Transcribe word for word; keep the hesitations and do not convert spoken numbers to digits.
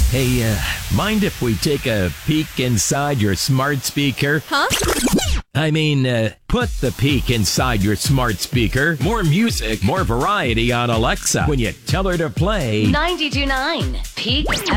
Hey, uh, mind if we take a peek inside your smart speaker? Huh? I mean, uh, put the peek inside your smart speaker. More music, more variety on Alexa when you tell her to play ninety-two point nine Peak